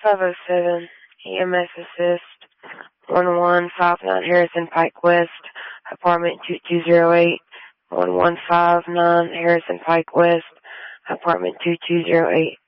507 EMS Assist, 1159 Harrison Pike West, apartment 2208, 1159 Harrison Pike West, apartment 2208.